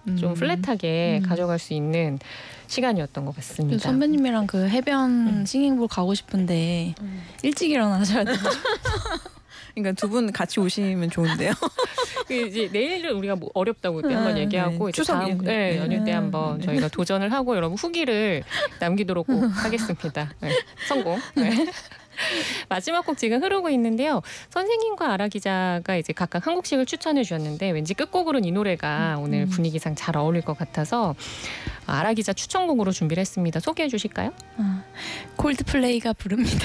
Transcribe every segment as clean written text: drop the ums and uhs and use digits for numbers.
좀 플랫하게 가져갈 수 있는 시간이었던 것 같습니다. 선배님이랑 그 해변 싱잉볼 가고 싶은데 일찍 일어나셔야 돼요. 그러니까 두 분 같이 오시면 좋은데요. 이제 내일은 우리가 뭐 어렵다고 이렇게 한번 얘기하고 이제 추석 다음 연휴 때 한번 저희가 도전을 하고 여러분 후기를 남기도록 꼭 하겠습니다. 성공. 마지막 곡 지금 흐르고 있는데요. 선생님과 아라 기자가 이제 각각 한 곡씩을 추천해 주셨는데 왠지 끝곡으로는 이 노래가 오늘 분위기상 잘 어울릴 것 같아서 아라 기자 추천곡으로 준비를 했습니다. 소개해 주실까요? 콜드플레이가 부릅니다.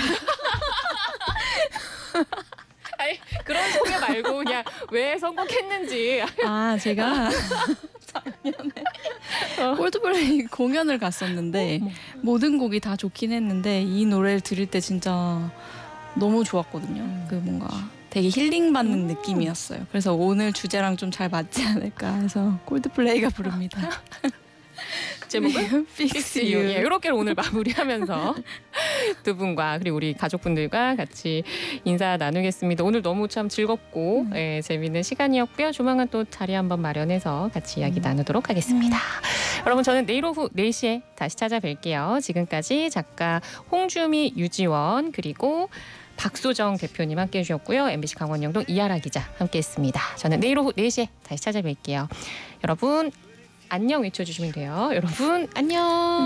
아니, 그런 소개 말고 그냥 왜 선곡했는지. 제가 작년에 콜드플레이 공연을 갔었는데 모든 곡이 다 좋긴 했는데 이 노래를 들을 때 진짜 너무 좋았거든요. 그 뭔가 되게 힐링받는 느낌이었어요. 그래서 오늘 주제랑 좀 잘 맞지 않을까 해서 콜드플레이가 부릅니다. 제목은 Fix You. 예, 이렇게 오늘 마무리하면서 두 분과 그리고 우리 가족분들과 같이 인사 나누겠습니다. 오늘 너무 참 즐겁고 재미있는 시간이었고요. 조만간 또 자리 한번 마련해서 같이 이야기 나누도록 하겠습니다. 여러분 저는 내일 오후 4시에 다시 찾아뵐게요. 지금까지 작가 홍주미, 유지원 그리고 박소정 대표님 함께해 주셨고요. MBC 강원영동 이하라 기자 함께했습니다. 저는 내일 오후 4시에 다시 찾아뵐게요. 여러분 안녕 외쳐주시면 돼요. 여러분 안녕.